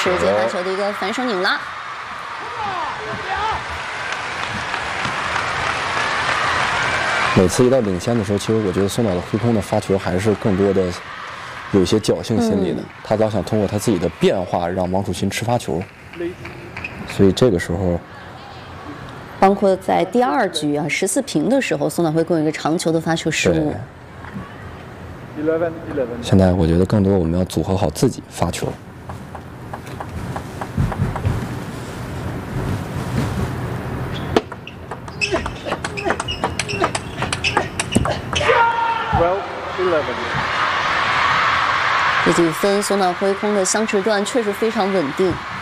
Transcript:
是接发球的一个反手拧拉。 每次一到领先的时候，其实我觉得松岛的挥空的发球还是更多的有一些侥幸心理的，他老想通过他自己的变化让王楚钦吃发球，所以这个时候， 包括在第2局啊14平的时候，松岛挥空有一个长球的发球失误。 现在我觉得更多我们要组合好自己发球。 这几分松岛挥空的相持段确实非常稳定。